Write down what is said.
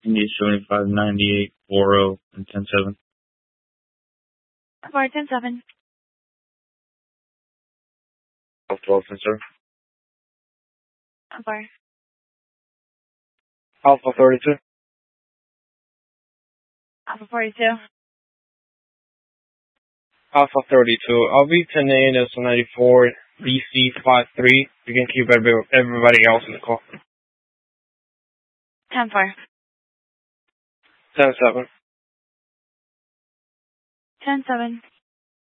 India 75, 98, 40, and 10-7. 4, 10-7. Alpha 12, sir. 4. Alpha 32. Alpha 42. Alpha 32. I'll be 10A, that's 94, DC 53. You can keep everybody else in the call. 10-4. 10-7. 10-7.